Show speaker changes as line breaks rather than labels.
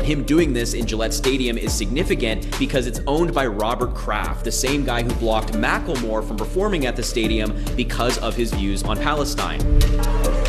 And him doing this in Gillette Stadium is significant because it's owned by Robert Kraft, the same guy who blocked Macklemore from performing at the stadium because of his views on Palestine.